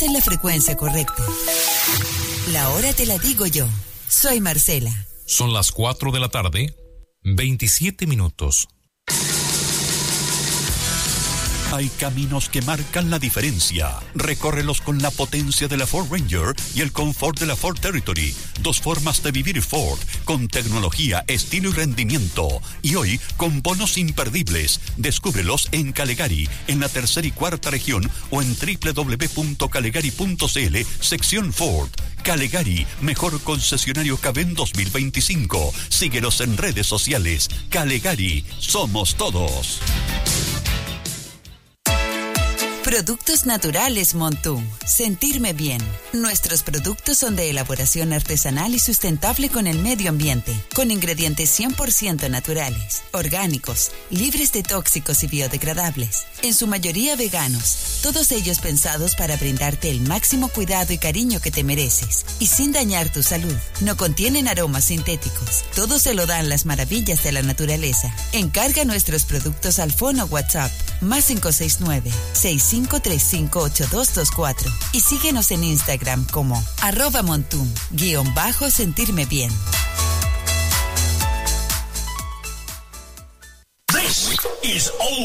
Está en la frecuencia correcta. La hora te la digo yo. Soy Marcela. Son las 4 de la tarde, 27 minutos. Hay caminos que marcan la diferencia. Recórrelos con la potencia de la Ford Ranger y el confort de la Ford Territory. Dos formas de vivir Ford, con tecnología, estilo y rendimiento. Y hoy, con bonos imperdibles. Descúbrelos en Calegari, en la tercera y cuarta región, o en www.calegari.cl, sección Ford. Calegari, mejor concesionario Caben 2025. Síguenos en redes sociales. Calegari, somos todos. Productos naturales Montú. Sentirme bien. Nuestros productos son de elaboración artesanal y sustentable con el medio ambiente, con ingredientes 100% naturales, orgánicos, libres de tóxicos y biodegradables, en su mayoría veganos, todos ellos pensados para brindarte el máximo cuidado y cariño que te mereces, y sin dañar tu salud. No contienen aromas sintéticos, todo se lo dan las maravillas de la naturaleza. Encarga nuestros productos al fono WhatsApp, más 569-6535-8224, y síguenos en Instagram como @Montum_sentirme bien. This is